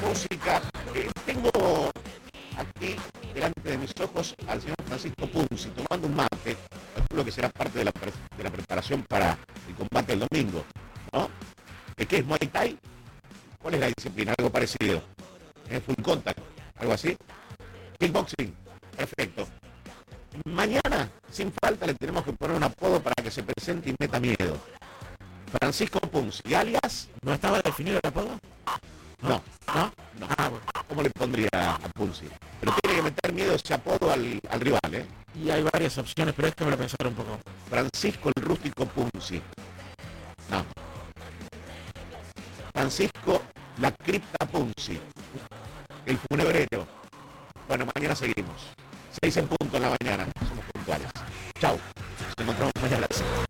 música. Tengo aquí delante de mis ojos al señor Francisco Punzi tomando un mate. Calculo que será parte de la preparación para el combate del domingo, ¿no? ¿Qué es Muay Thai? ¿Cuál es la disciplina? Algo parecido. Full contact, algo así. Kickboxing, perfecto. Mañana, sin falta, le tenemos que poner un apodo para que se presente y meta miedo. Francisco Punzi, alias. ¿No estaba definido el apodo? No. Bueno. ¿Cómo le pondría a Punzi? Pero tiene que meter miedo ese apodo al rival, ¿eh? Y hay varias opciones, pero esto me lo pensar un poco. Francisco el Rústico Punzi. No. Francisco la Cripta Punzi. El Funebrero. Bueno, mañana seguimos. 6 en punto en la mañana. Somos puntuales. Chau. Nos encontramos mañana a las 5.